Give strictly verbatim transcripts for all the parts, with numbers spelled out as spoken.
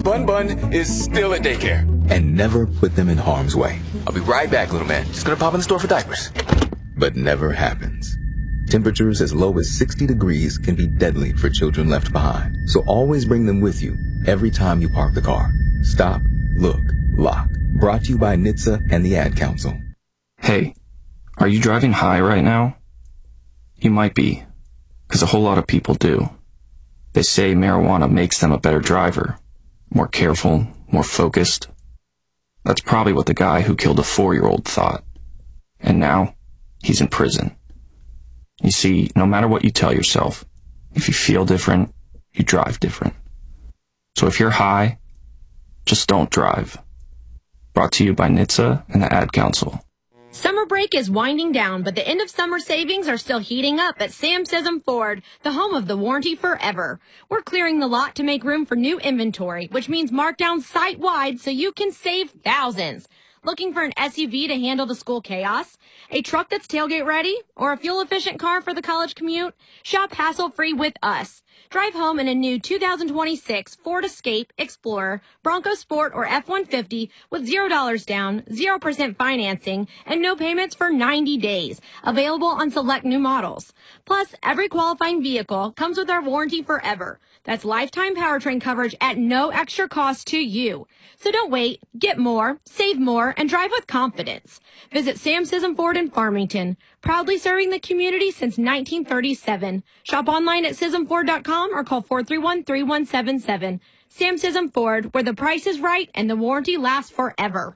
Bun Bun is still at daycare. And never put them in harm's way. I'll be right back, little man. Just gonna pop in the store for diapers. But never happens. Temperatures as low as sixty degrees can be deadly for children left behind. So always bring them with you every time you park the car. Stop, look, lock. Brought to you by N H T S A and the Ad Council. Hey, are you driving high right now? You might be, because a whole lot of people do. They say marijuana makes them a better driver, more careful, more focused. That's probably what the guy who killed a four-year-old thought. And now, he's in prison. You see, no matter what you tell yourself, if you feel different, you drive different. So if you're high, just don't drive. Brought to you by N H T S A and the Ad Council. Summer break is winding down, but the end of summer savings are still heating up at Sam Sism Ford, the home of the warranty forever. We're clearing the lot to make room for new inventory, which means markdowns site-wide so you can save thousands. Looking for an S U V to handle the school chaos? A truck that's tailgate ready? Or a fuel-efficient car for the college commute? Shop hassle-free with us. Drive home in a new two thousand twenty-six Ford Escape, Explorer, Bronco Sport, or F one fifty with zero dollars down, zero percent financing, and no payments for ninety days. Available on select new models. Plus, every qualifying vehicle comes with our warranty forever. That's lifetime powertrain coverage at no extra cost to you. So don't wait. Get more, save more, and drive with confidence. Visit Sam Sism Ford in Farmington, proudly serving the community since nineteen thirty-seven. Shop online at sism ford dot com or call four three one, three one seven seven. Sam Sism Ford, where the price is right and the warranty lasts forever.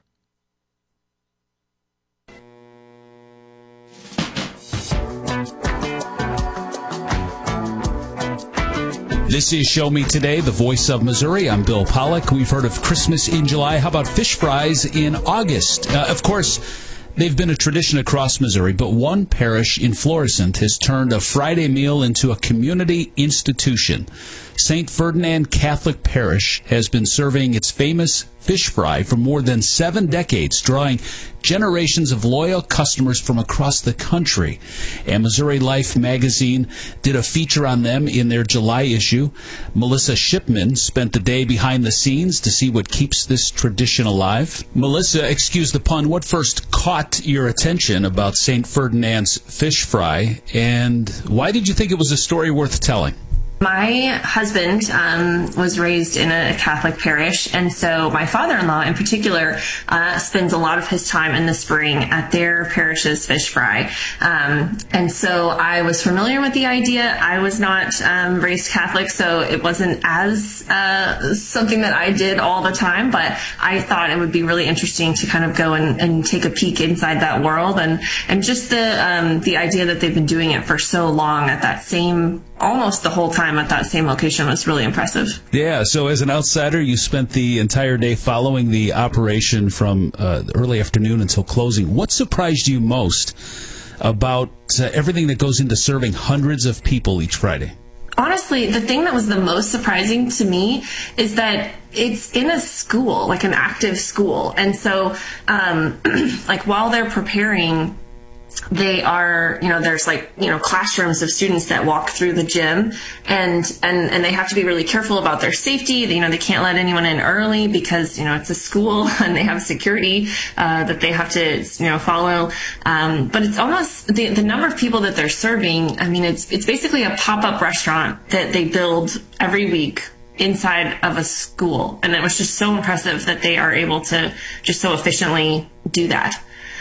This is Show Me Today, the voice of Missouri. I'm Bill Pollack. We've heard of Christmas in July. How about fish fries in August? Uh, of course, they've been a tradition across Missouri, but one parish in Florissant has turned a Friday meal into a community institution. Saint Ferdinand Catholic Parish has been serving its famous fish fry for more than seven decades, drawing generations of loyal customers from across the country. And Missouri Life magazine did a feature on them in their July issue. Melissa Shipman spent the day behind the scenes to see what keeps this tradition alive. Melissa, excuse the pun, what first caught your attention about Saint Ferdinand's fish fry, and why did you think it was a story worth telling? My husband um, was raised in a Catholic parish, and so my father-in-law in particular uh, spends a lot of his time in the spring at their parish's fish fry. Um, and so I was familiar with the idea. I was not um, raised Catholic, so it wasn't as uh, something that I did all the time, but I thought it would be really interesting to kind of go and, and take a peek inside that world, and, and just the, um, the idea that they've been doing it for so long at that same almost the whole time at that same location was really impressive. Yeah, so as an outsider, you spent the entire day following the operation from uh, early afternoon until closing. What surprised you most about uh, everything that goes into serving hundreds of people each Friday? Honestly, the thing that was the most surprising to me is that it's in a school, like an active school. And so, um, like while they're preparing, they are, you know, there's like, you know, classrooms of students that walk through the gym, and, and, and they have to be really careful about their safety. You know, they can't let anyone in early because, you know, it's a school and they have security, uh, that they have to, you know, follow. Um, but it's almost the, the number of people that they're serving. I mean, it's, it's basically a pop-up restaurant that they build every week inside of a school. And it was just so impressive that they are able to just so efficiently do that.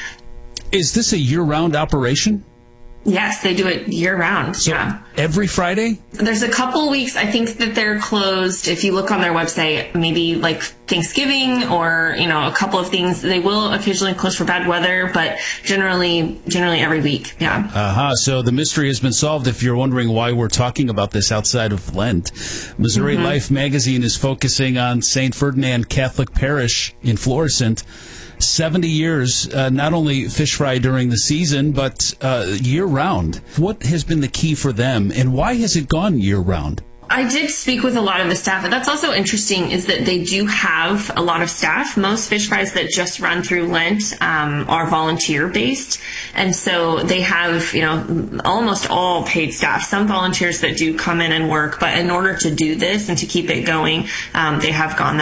Is this a year-round operation? Yes, they do it year-round. So yeah. Every Friday? There's a couple weeks, I think, that they're closed. If you look on their website, maybe like Thanksgiving or, you know, a couple of things. They will occasionally close for bad weather, but generally, generally every week, yeah. Uh-huh. So the mystery has been solved if you're wondering why we're talking about this outside of Lent. Missouri mm-hmm. Life magazine is focusing on Saint Ferdinand Catholic Parish in Florissant. seventy years, uh, not only fish fry during the season, but uh, year-round. What has been the key for them, and why has it gone year-round? I did speak with a lot of the staff, and that's also interesting is that they do have a lot of staff. Most fish fries that just run through Lent um, are volunteer-based, and so they have, you know, almost all paid staff. Some volunteers that do come in and work, but in order to do this and to keep it going, um, they have gone